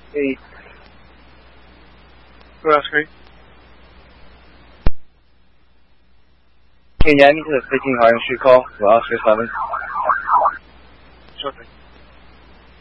8. Cross-screen. Kenyan is taking high on street call for Oscar 7. Sure thing.